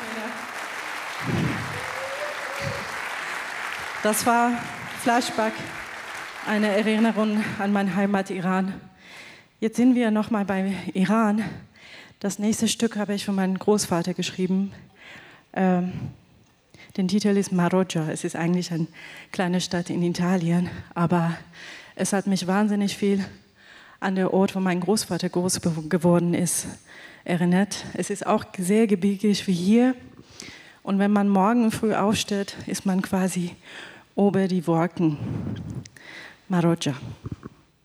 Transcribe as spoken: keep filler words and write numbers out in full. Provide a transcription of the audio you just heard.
Das war Flashback, eine Erinnerung an mein Heimat Iran. Jetzt sind wir nochmal bei Iran. Das nächste Stück habe ich für meinen Großvater geschrieben. Ähm, den Titel ist Maroggia. Es ist eigentlich eine kleine Stadt in Italien, aber es hat mich wahnsinnig viel an den Ort, wo mein Großvater groß geworden ist, erinnert. Es ist auch sehr gebirgig wie hier. Und wenn man morgen früh aufsteht, ist man quasi ober die Wolken. Maroggia.